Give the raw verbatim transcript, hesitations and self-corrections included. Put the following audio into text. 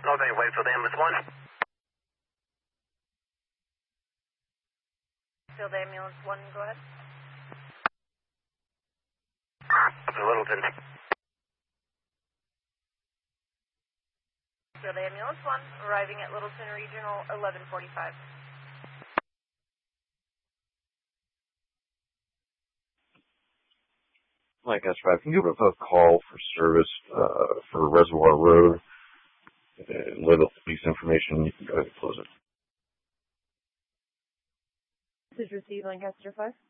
Okay, wait for the ambulance one. Field ambulance one, go ahead. Littleton. Field ambulance one, arriving at Littleton Regional, eleven forty-five. Mike S five, can you give us a call for service uh, for Reservoir Road? Uh, little police information, you can go ahead and close it. This is received Lancaster five.